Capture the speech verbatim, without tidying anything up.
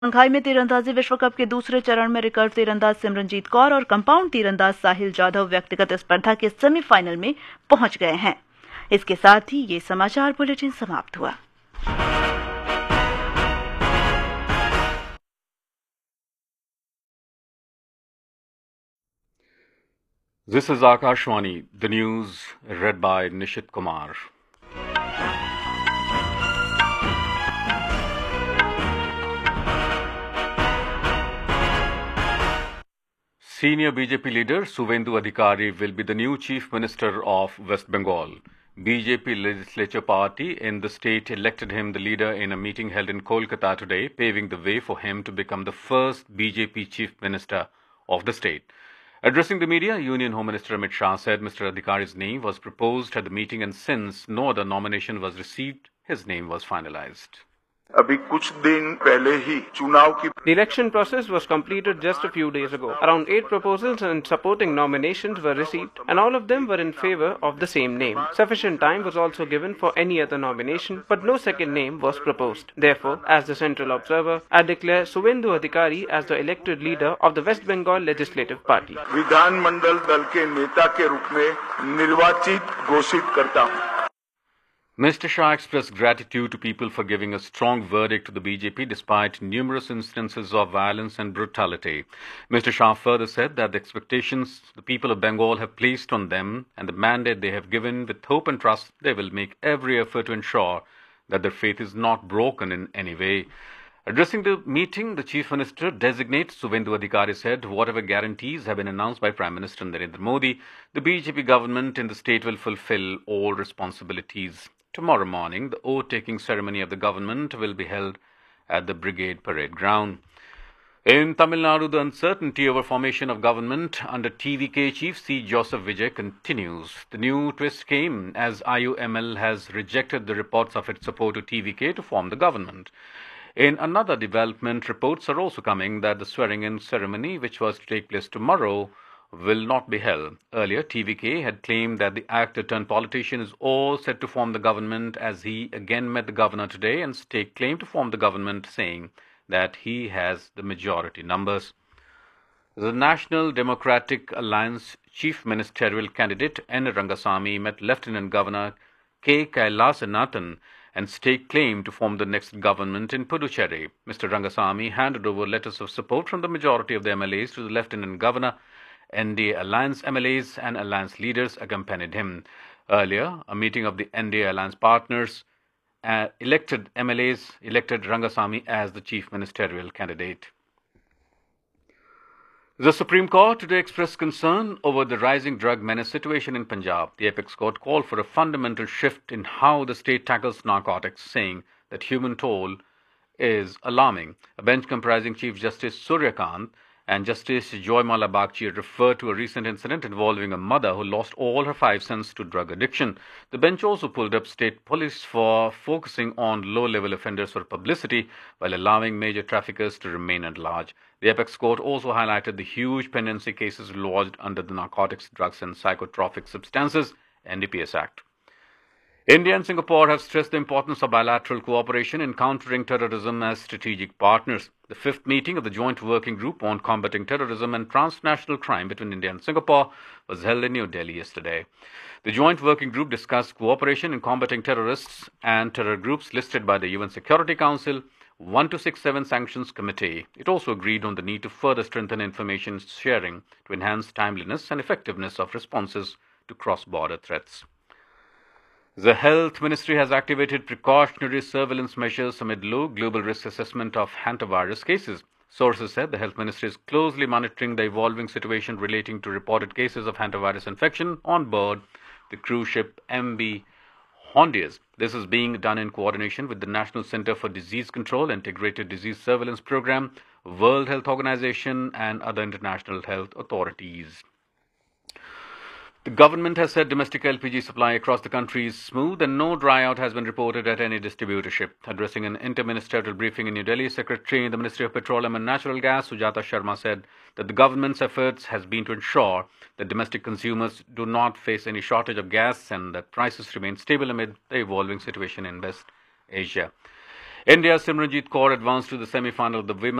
Shanghai में तीरंदाजी विश्व कप के दूसरे चरण में रिकर्व तीरंदाज सिमरनजीत कौर और कंपाउंड तीरंदाज साहिल जाधव व्यक्तिगत स्पर्धा के सेमीफाइनल में पहुंच गए हैं। इसके साथ ही ये समाचार बुलेटिन समाप्त हुआ। This is Akashwani, the news read by Nishit Kumar. Senior B J P leader Suvendu Adhikari will be the new Chief Minister of West Bengal. B J P legislature party in the state elected him the leader in a meeting held in Kolkata today, paving the way for him to become the first B J P Chief Minister of the state. Addressing the media, Union Home Minister Amit Shah said Mister Adhikari's name was proposed at the meeting and since no other nomination was received, his name was finalized. अभी कुछ दिन पहले ही चुनाव की The election process was completed just a few days ago. Around eight proposals and supporting nominations were received, and all of them were in favor of the same name. Sufficient time was also given for any other nomination, but no second name was proposed. Therefore, as the central observer, I declare Suvendu Adhikari as the elected leader of the West Bengal Legislative Party. विधानमंडल दल के नेता के रूप में निर्वाचित घोषित करता हूँ. Mister Shah expressed gratitude to people for giving a strong verdict to the B J P despite numerous instances of violence and brutality. Mister Shah further said that the expectations the people of Bengal have placed on them and the mandate they have given with hope and trust, they will make every effort to ensure that their faith is not broken in any way. Addressing the meeting, the Chief Minister designate Suvendu Adhikari said whatever guarantees have been announced by Prime Minister Narendra Modi, the B J P government in the state will fulfill all responsibilities. Tomorrow morning, the oath-taking ceremony of the government will be held at the Brigade Parade Ground. In Tamil Nadu, the uncertainty over formation of government under T V K chief C. Joseph Vijay continues. The new twist came as I U M L has rejected the reports of its support to T V K to form the government. In another development, reports are also coming that the swearing-in ceremony, which was to take place tomorrow, will not be held. Earlier, T V K had claimed that the actor turned politician is all set to form the government as he again met the governor today and staked claim to form the government, saying that he has the majority numbers. The National Democratic Alliance chief ministerial candidate N. Rangasamy met Lieutenant Governor K. Kailasanathan and staked claim to form the next government in Puducherry. Mister Rangasamy handed over letters of support from the majority of the M L As to the Lieutenant Governor. N D A Alliance M L As and Alliance leaders accompanied him. Earlier, a meeting of the N D A Alliance partners uh, elected M L As elected Rangasamy as the chief ministerial candidate. The Supreme Court today expressed concern over the rising drug menace situation in Punjab. The Apex Court called for a fundamental shift in how the state tackles narcotics, saying that human toll is alarming. A bench comprising Chief Justice Surya Kant and Justice Joymala Bagchi referred to a recent incident involving a mother who lost all her five sons to drug addiction. The bench also pulled up state police for focusing on low-level offenders for publicity while allowing major traffickers to remain at large. The Apex Court also highlighted the huge pendency cases lodged under the Narcotics, Drugs and Psychotropic Substances N D P S Act. India and Singapore have stressed the importance of bilateral cooperation in countering terrorism as strategic partners. The fifth meeting of the Joint Working Group on Combating Terrorism and Transnational Crime between India and Singapore was held in New Delhi yesterday. The Joint Working Group discussed cooperation in combating terrorists and terror groups listed by the U N Security Council one two six seven Sanctions Committee. It also agreed on the need to further strengthen information sharing to enhance timeliness and effectiveness of responses to cross-border threats. The Health Ministry has activated precautionary surveillance measures amid low global risk assessment of hantavirus cases. Sources said the Health Ministry is closely monitoring the evolving situation relating to reported cases of hantavirus infection on board the cruise ship M V Hondias. This is being done in coordination with the National Center for Disease Control, Integrated Disease Surveillance Program, World Health Organization, and other international health authorities. The government has said domestic L P G supply across the country is smooth and no dry-out has been reported at any distributorship. Addressing an inter-ministerial briefing in New Delhi, Secretary in the Ministry of Petroleum and Natural Gas, Sujata Sharma, said that the government's efforts has been to ensure that domestic consumers do not face any shortage of gas and that prices remain stable amid the evolving situation in West Asia. India's Simranjeet Kaur advanced to the semi-final of the women's